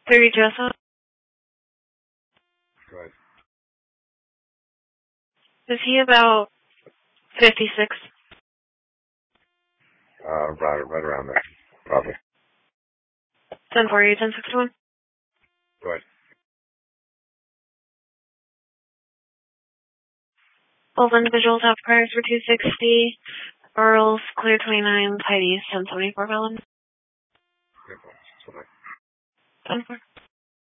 30 Joseph. Go ahead. Is he about 56? Right around there, probably. 1040, 1061. Go ahead. Both individuals have priors for 260. Earls, clear 29, Heidi's 1074 valid. 10-4. 10-4.